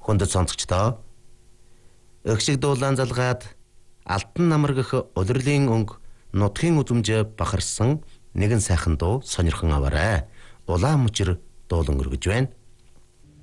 хүндэт сонсогчдоо. Өгшиг дуулаан залгаад алтан намар гэх улирлын өнг нутгийн үзмж бахарсан нэгэн сайхан дуу сонирхон аваарай. Улаан мөчир дуулан өргөж байна.